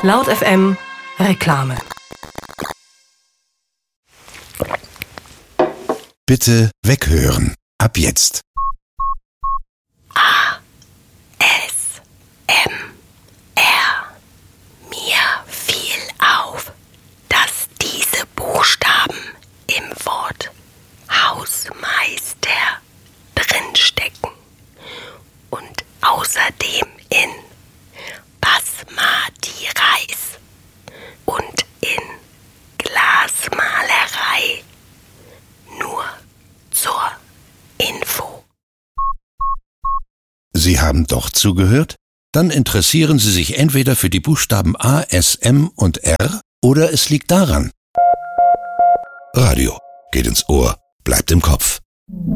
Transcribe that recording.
Laut FM Reklame. Bitte weghören. Ab jetzt. Mir fiel auf, dass diese Buchstaben im Wort Hausmeister drinstecken und außerdem in Basmati Reis und in Glasmalerei. Nur zur Info. Sie haben doch zugehört? Dann interessieren Sie sich entweder für die Buchstaben A, S, M und R oder es liegt daran. Radio geht ins Ohr, bleibt im Kopf.